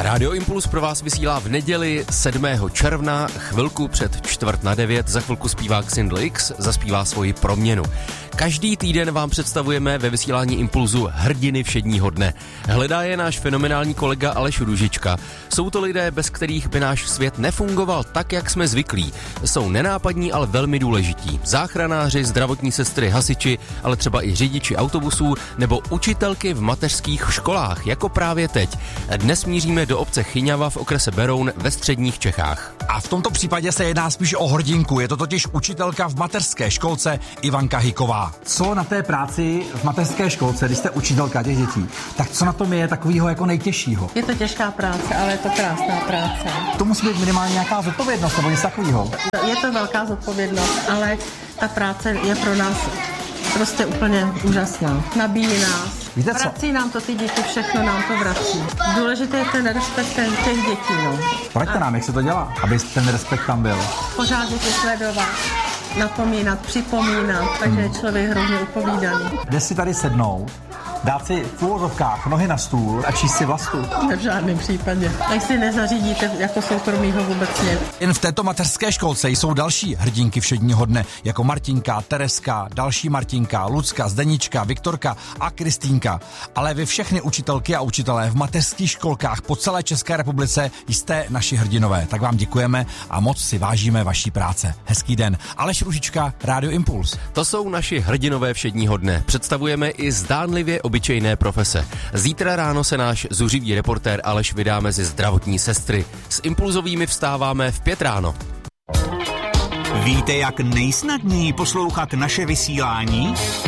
Rádio Impuls pro vás vysílá v neděli 7. června, chvilku před 8:45, za chvilku zpívá Xindl X, zaspívá svoji Proměnu. Každý týden vám představujeme ve vysílání Impulzu hrdiny všedního dne. Hledá je náš fenomenální kolega Aleš Růžička. Jsou to lidé, bez kterých by náš svět nefungoval tak, jak jsme zvyklí. Jsou nenápadní, ale velmi důležití. Záchranáři, zdravotní sestry, hasiči, ale třeba i řidiči autobusů nebo učitelky v mateřských školách, jako právě teď. Dnes míříme do obce Chyňava v okrese Beroun ve středních Čechách. A v tomto případě se jedná spíš o hrdinku. Je to totiž učitelka v mateřské školce Ivanka Hyková. Co na té práci v mateřské školce, když jste učitelka těch dětí, tak co na tom je takového jako nejtěžšího? Je to těžká práce, ale je to krásná práce. To musí být minimálně nějaká zodpovědnost nebo něco takového. Je to velká zodpovědnost, ale ta práce je pro nás prostě úplně úžasná. Nabíjí nás. Víte co? Vrací nám to ty děti, všechno nám to vrací. Důležité je ten respekt těch dětí, no. Poraďte nám, jak se to dělá, aby ten respekt tam byl. Pořád děti sledovat, napomínat, připomínat, takže je člověk hrozně upovídaný. Jde si tady sednout, dát si v úvozovkách nohy na stůl a číst si Vlastu. Ne, v žádném případě. Tak si nezařídíte jako soukromýho vůbec nic. Jen v této mateřské školce jsou další hrdinky všedního dne, jako Martinka, Tereska, další Martinka, Lucka, Zdenička, Viktorka a Kristýnka. Ale vy všechny učitelky a učitelé v mateřských školkách po celé České republice jste naši hrdinové. Tak vám děkujeme a moc si vážíme vaší práce. Hezký den. Aleš Růžička, Rádio Impuls. To jsou naši hrdinové všedního dne. Představujeme i zdánlivě obyčejné profese. Zítra ráno se náš zuřivý reportér Aleš vydá mezi zdravotní sestry. S impulzovými vstáváme v 5 ráno. Víte, jak nejsnadněji poslouchat naše vysílání?